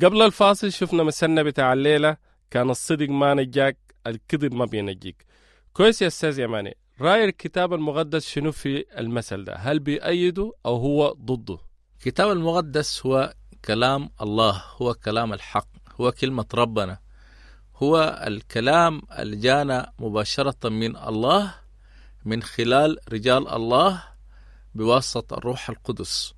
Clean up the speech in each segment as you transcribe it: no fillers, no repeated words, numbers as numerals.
قبل الفاصل شفنا مثلنا بتاع الليلة كان الصدق ما نجاك الكذب ما بينجيك. كويس يا أستاذ يماني، رأي الكتاب المقدس شنو في المثل ده؟ هل بيأيده أو هو ضده؟ الكتاب المقدس هو كلام الله، هو كلام الحق، هو كلمة ربنا، هو الكلام اللي جانا مباشرة من الله من خلال رجال الله بواسطة الروح القدس.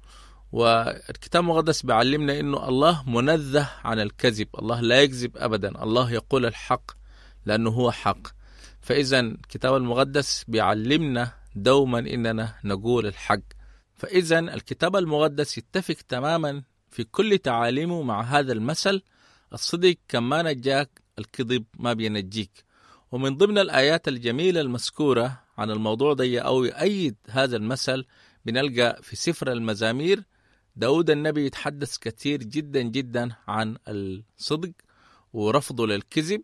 والكتاب المقدس بيعلمنا إنه الله منزه عن الكذب، الله لا يكذب أبدا، الله يقول الحق لأنه هو حق. فإذا الكتاب المقدس بيعلمنا دوما إننا نقول الحق. فإذا الكتاب المقدس يتفق تماما في كل تعاليمه مع هذا المثل: الصدق كما نجاك الكذب ما بينجيك. ومن ضمن الآيات الجميلة المذكورة عن الموضوع ده أو يؤيد هذا المثل بنلقى في سفر المزامير داود النبي يتحدث كثير جدا جدا عن الصدق ورفضه للكذب.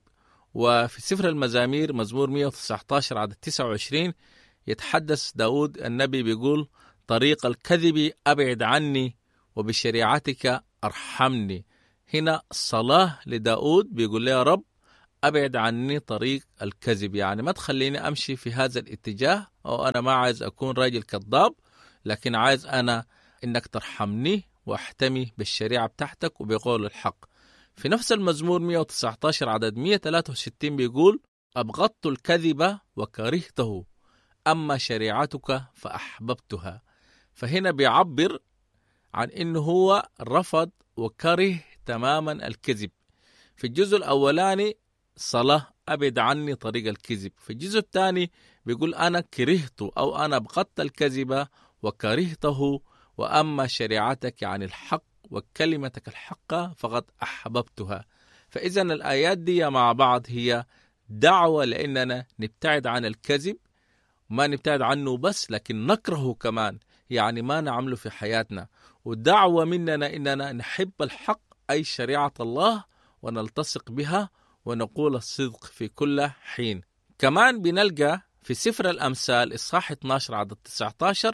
وفي سفر المزامير مزمور 119 عدد 29 يتحدث داود النبي بيقول: طريق الكذب أبعد عني وبشريعتك أرحمني. هنا الصلاة لداود بيقول له: يا رب أبعد عني طريق الكذب، يعني ما تخليني أمشي في هذا الاتجاه، أو أنا ما عايز أكون راجل كذاب، لكن عايز أنا إنك ترحمني وأحتمي بالشريعة بتاعتك وبقول الحق. في نفس المزمور 119 عدد 163 بيقول: أبغضت الكذب وكرهته، أما شريعتك فأحببتها. فهنا بيعبر عن إنه هو رفض وكره تماما الكذب. في الجزء الأولاني صلاة أبعد عني طريق الكذب، في الجزء الثاني بيقول أنا كرهته أو أنا أبغضت الكذب وكرهته، وأما شريعتك يعني الحق وكلمتك الحق فقد أحببتها. فإذا الآيات دي مع بعض هي دعوة لأننا نبتعد عن الكذب، ما نبتعد عنه بس لكن نكرهه كمان، يعني ما نعمله في حياتنا، ودعوة مننا إننا نحب الحق أي شريعة الله ونلتصق بها ونقول الصدق في كل حين. كمان بنلقى في سفر الأمثال إصحاح 12 عدد 19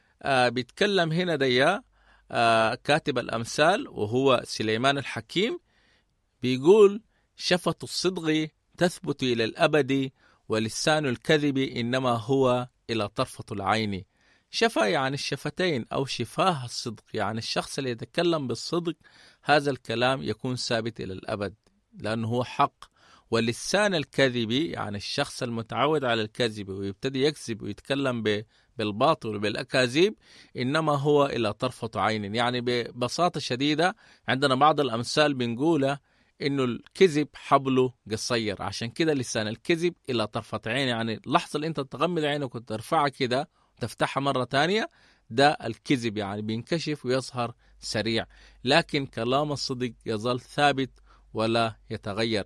بيتكلم هنا ديا كاتب الأمثال وهو سليمان الحكيم، بيقول: شفة الصدق تثبت إلى الأبد ولسان الكذب إنما هو إلى طرفة العين. شفة يعني الشفتين أو شفاه الصدق، يعني الشخص اللي يتكلم بالصدق هذا الكلام يكون ثابت إلى الأبد لأنه هو حق. ولسان الكذب يعني الشخص المتعود على الكذب ويبتدي يكذب ويتكلم بالباطل وبالأكاذيب إنما هو إلى طرفة عين. يعني ببساطة شديدة عندنا بعض الأمثال بنقولها إنه الكذب حبله قصير، عشان كده لسان الكذب إلى طرفة عين، يعني اللحظة اللي أنت تغمض عينك وترفعها كده تفتحها مرة تانية ده الكذب، يعني بينكشف ويظهر سريع، لكن كلام الصدق يظل ثابت ولا يتغير.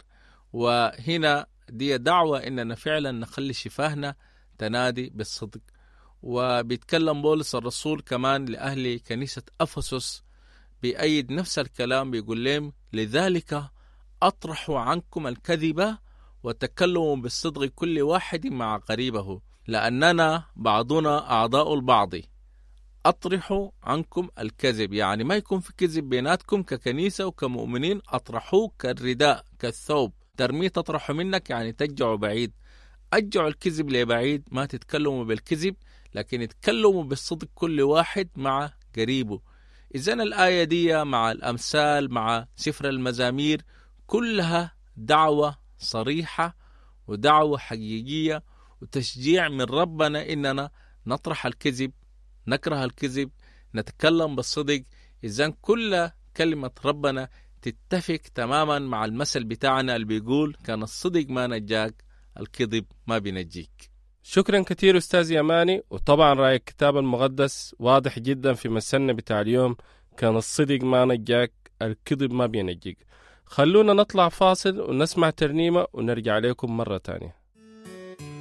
وهنا دي دعوة إننا فعلا نخلي شفاهنا تنادي بالصدق. وبيتكلم بولس الرسول كمان لأهل كنيسة أفسس بيأيد نفس الكلام، بيقول لهم: لذلك أطرحوا عنكم الكذب وتكلموا بالصدق كل واحد مع قريبه لأننا بعضنا أعضاء البعض. أطرحوا عنكم الكذب يعني ما يكون في كذب بيناتكم ككنيسة وكمؤمنين، أطرحوه كالرداء كالثوب، ترميه تطرحوا منك يعني تجعوا بعيد. أجعوا الكذب لبعيد، ما تتكلموا بالكذب لكن يتكلموا بالصدق كل واحد مع قريبه. إذن الآية دي مع الأمثال مع سفر المزامير كلها دعوة صريحة ودعوة حقيقية وتشجيع من ربنا إننا نطرح الكذب، نكره الكذب، نتكلم بالصدق. إذن كل كلمة ربنا تتفق تماما مع المثل بتاعنا اللي بيقول: كان الصدق ما نجاك الكذب ما بينجيك. شكرا كثير أستاذ يماني. وطبعا رأي الكتاب المقدس واضح جدا في مثلنا بتاع اليوم: كان الصدق ما نجاك الكذب ما بينجيك. خلونا نطلع فاصل ونسمع ترنيمة ونرجع لكم مرة تانية.